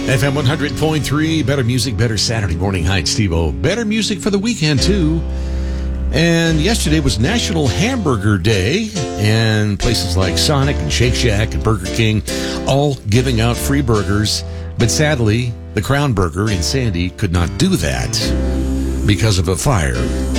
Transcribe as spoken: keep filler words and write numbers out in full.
F M one hundred point three, better music, better Saturday morning. Hi, it's Steve-O. Better music for the weekend, too. And yesterday was National Hamburger Day, and places like Sonic and Shake Shack and Burger King all giving out free burgers. But sadly, the Crown Burger in Sandy could not do that because of a fire